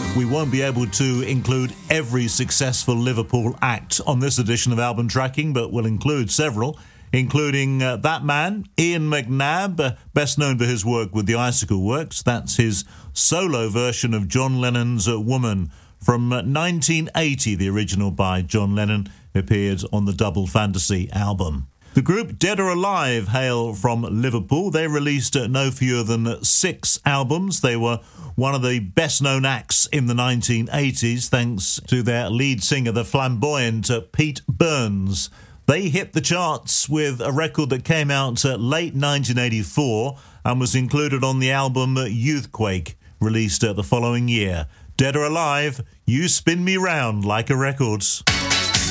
We won't be able to include every successful Liverpool act on this edition of Album Tracking, but we'll include several, including that man, Ian McNabb, best known for his work with the Icicle Works. That's his solo version of John Lennon's Woman from 1980. The original by John Lennon appeared on the Double Fantasy album. The group Dead or Alive hail from Liverpool. They released no fewer than 6 albums. They were one of the best-known acts in the 1980s, thanks to their lead singer, the flamboyant Pete Burns. They hit the charts with a record that came out late 1984 and was included on the album Youthquake, released the following year. Dead or Alive, You Spin Me Round Like a Record.